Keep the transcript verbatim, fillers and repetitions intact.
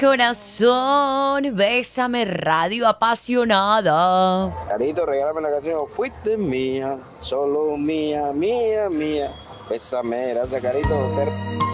corazón, bésame radio apasionada. Carito, regálame la canción. Fuiste mía, solo mía, mía, mía. Bésame, gracias, Carito. Te-